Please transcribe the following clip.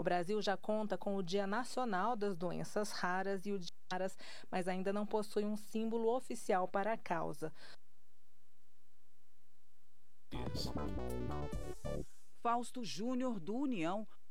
O Brasil já conta com o Dia Nacional das Doenças Raras e o Dia Raras, mas ainda não possui um símbolo oficial para a causa. Fausto Júnior, do União,